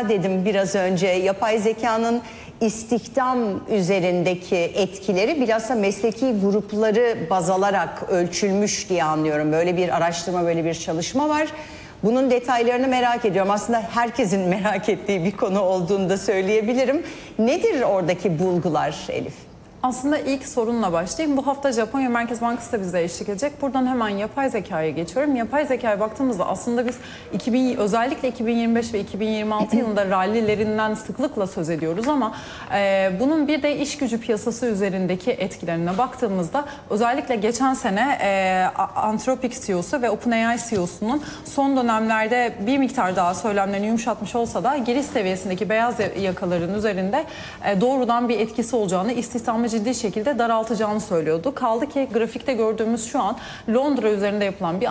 zeka dedim biraz önce. Yapay zekanın istihdam üzerindeki etkileri bilhassa mesleki grupları baz alarak ölçülmüş diye anlıyorum. Böyle bir araştırma, böyle bir çalışma var. Bunun detaylarını merak ediyorum. Aslında herkesin merak ettiği bir konu olduğunu da söyleyebilirim. Nedir oradaki bulgular Elif? Aslında ilk sorunla başlayayım. Bu hafta Japonya Merkez Bankası da bize eşlik edecek. Buradan hemen yapay zekaya geçiyorum. Yapay zekaya baktığımızda aslında biz özellikle 2025 ve 2026 yılında rallilerinden sıklıkla söz ediyoruz ama bunun bir de iş gücü piyasası üzerindeki etkilerine baktığımızda özellikle geçen sene Anthropic CEO'su ve OpenAI CEO'sunun son dönemlerde bir miktar daha söylemlerini yumuşatmış olsa da giriş seviyesindeki beyaz yakaların üzerinde doğrudan bir etkisi olacağını, istihdamı ciddi şekilde daraltacağını söylüyordu. Kaldı ki grafikte gördüğümüz şu an Londra üzerinde yapılan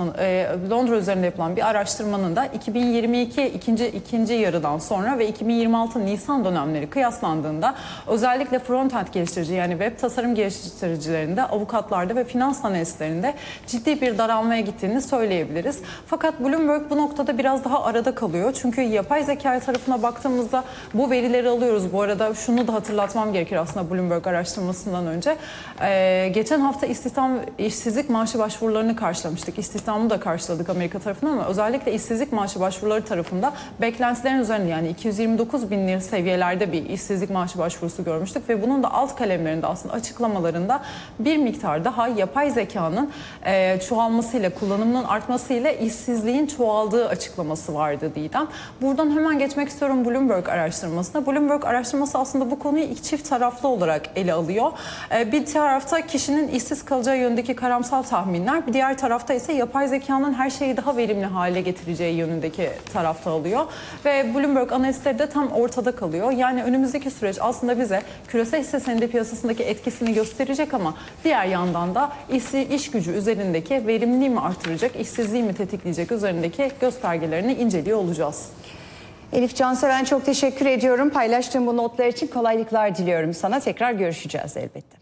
bir araştırmanın da 2022 ikinci yarıdan sonra ve 2026 Nisan dönemleri kıyaslandığında özellikle front-end geliştirici yani web tasarım geliştiricilerinde, avukatlarda ve finans analistlerinde ciddi bir daralmaya gittiğini söyleyebiliriz. Fakat Bloomberg bu noktada biraz daha arada kalıyor. Çünkü yapay zeka tarafına baktığımızda bu verileri alıyoruz. Bu arada şunu da hatırlatmam gerekir aslında Bloomberg araştırmasından önce. Geçen hafta işsizlik maaşı başvurularını karşılamıştık. İstihdamı da karşıladık Amerika tarafından ama özellikle işsizlik maaşı başvuruları tarafında beklentilerin üzerinde yani 229 bin lira seviyelerde bir işsizlik maaşı başvurusu görmüştük ve bunun da alt kalemlerinde aslında açıklamalarında bir miktar daha yapay zekanın çoğalmasıyla, kullanımının artmasıyla işsizliğin çoğaldığı açıklaması vardı Didem. Buradan hemen geçmek istiyorum Bloomberg araştırmasına. Bloomberg araştırması aslında bu konuyu iki çift taraflı olarak ele alıyor. Bir tarafta kişinin işsiz kalacağı yönündeki karamsal tahminler, bir diğer tarafta ise yapay zekanın her şeyi daha verimli hale getireceği yönündeki tarafta alıyor. Ve Bloomberg analistleri de tam ortada kalıyor. Yani önümüzdeki süreç aslında bize küresel hisse senedi piyasasındaki etkisini gösterecek ama diğer yandan da iş gücü üzerindeki verimliliği mi artıracak, işsizliği mi tetikleyecek üzerindeki göstergelerini inceliyor olacağız. Elif Canseven çok teşekkür ediyorum. Paylaştığım bu notlar için kolaylıklar diliyorum sana. Tekrar görüşeceğiz elbette.